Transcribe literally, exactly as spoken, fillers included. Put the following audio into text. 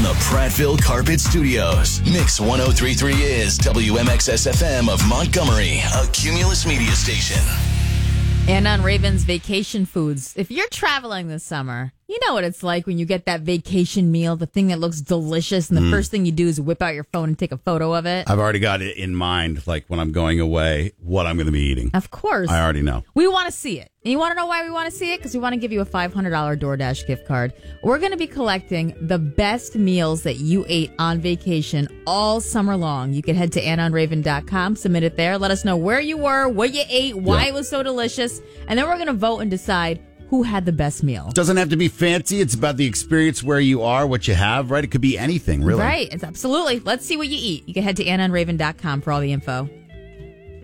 from the Prattville Carpet Studios. Mix one oh three point three is W M X S F M of Montgomery, a Cumulus media station. And on Raven's Vacation Foods, if you're traveling this summer, you know what it's like when you get that vacation meal, the thing that looks delicious, and the mm. first thing you do is whip out your phone and take a photo of it. I've already got it in mind, like when I'm going away, what I'm going to be eating. Of course. I already know. We want to see it. And you want to know why we want to see it? Because we want to give you a five hundred dollars DoorDash gift card. We're going to be collecting the best meals that you ate on vacation all summer long. You can head to anna on raven dot com, submit it there. Let us know where you were, what you ate, why yeah. it was so delicious. And then we're going to vote and decide who had the best meal. It doesn't have to be fancy. It's about the experience where you are, what you have, right? It could be anything, really. Right. It's absolutely. Let's see what you eat. You can head to anna on raven dot com for all the info.